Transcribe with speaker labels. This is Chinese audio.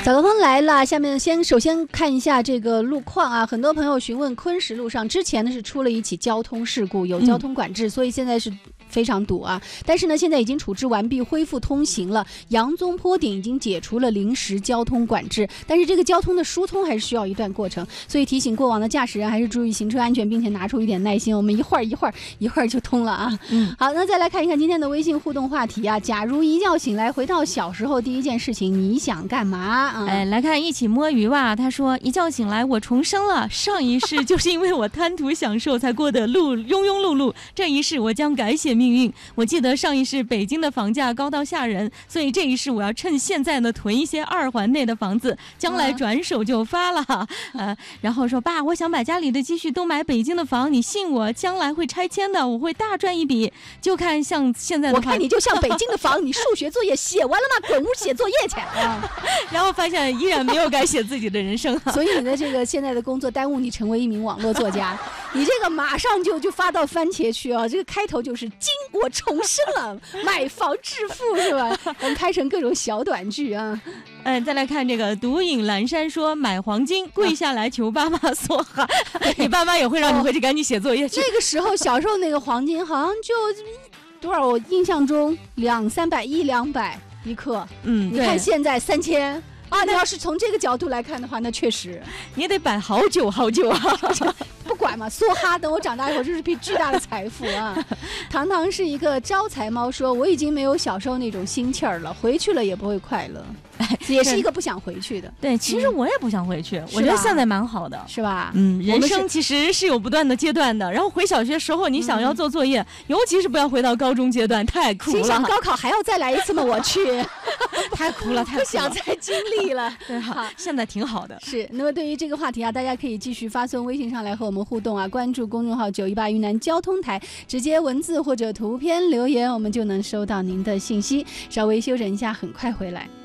Speaker 1: 早高峰来了，下面首先看一下这个路况啊。很多朋友询问昆石路上之前呢是出了一起交通事故，有交通管制，所以现在是非常堵啊。但是呢，现在已经处置完毕，恢复通行了。杨宗坡顶已经解除了临时交通管制，但是这个交通的疏通还是需要一段过程，所以提醒过往的驾驶人还是注意行车安全，并且拿出一点耐心，我们一会儿就通了啊。好，那再来看一看今天的微信互动话题啊。假如一觉醒来回到小时候，第一件事情你想干嘛？
Speaker 2: 来看一起摸鱼吧。他说一觉醒来我重生了，上一世就是因为我贪图享受才过得庸庸碌碌，这一世我将改写命运。我记得上一世北京的房价高到吓人，所以这一世我要趁现在呢囤一些2环内的房子，将来转手就发了。然后说爸，我想把家里的积蓄都买北京的房，你信我，将来会拆迁的，我会大赚一笔。就看像现在的话，
Speaker 1: 我看你就像北京的房，你数学作业写完了吗？滚屋写作业去。
Speaker 2: 然后发现依然没有改写自己的人生。
Speaker 1: 所以你的这个现在的工作耽误你成为一名网络作家，你这个马上就发到番茄去啊！这个开头就是今我重生了，买房致富是吧？我们拍成各种小短剧啊。
Speaker 2: 再来看这个独饮阑珊说买黄金，跪下来求爸妈梭哈。你爸妈也会让你回去赶紧写作业去。
Speaker 1: 那个时候小时候那个黄金好像就多少，我印象中200-300、100-200一克。你看现在3000。啊，你要是从这个角度来看的话，那确实
Speaker 2: 你得摆好久好久啊。
Speaker 1: 不管嘛，梭哈，等我长大以后，这是笔巨大的财富啊！糖糖是一个招财猫，说我已经没有小时候那种心气儿了，回去了也不会快乐，也是一个不想回去的。
Speaker 2: 对，其实我也不想回去，我觉得现在蛮好的，
Speaker 1: 是吧？
Speaker 2: 人生其实是有不断的阶段的。然后回小学时候，你想要做作业，尤其是不要回到高中阶段，太苦了。
Speaker 1: 心想高考还要再来一次吗？我去，
Speaker 2: 太苦了，太苦了，
Speaker 1: 不想再经历了。
Speaker 2: 对，好，现在挺好的。
Speaker 1: 是，那么对于这个话题啊，大家可以继续发送微信上来和我们互动啊，关注公众号918云南交通台，直接文字或者图片留言，我们就能收到您的信息。稍微休整一下，很快回来。